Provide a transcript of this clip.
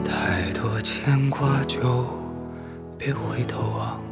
太多牵挂就别回头望，